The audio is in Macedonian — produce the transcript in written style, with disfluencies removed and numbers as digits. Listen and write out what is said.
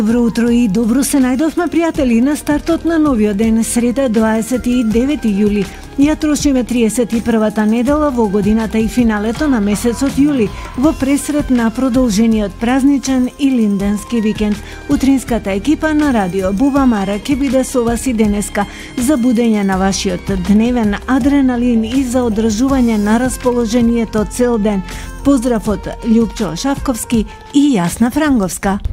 Добро утро и добро се најдовме, пријатели, на стартот на новиот ден, среда 29 јули. Ја трошиме 31-та недела во годината и финалето на месецот јули, во пресрет на продолжениот празничен и линденски викенд. Утринската екипа на Радио Буба Мара ќе биде со вас и денеска за будење на вашиот дневен адреналин и за одржување на расположението цел ден. Поздрав од Љупчо Шавковски и Јасна Франговска.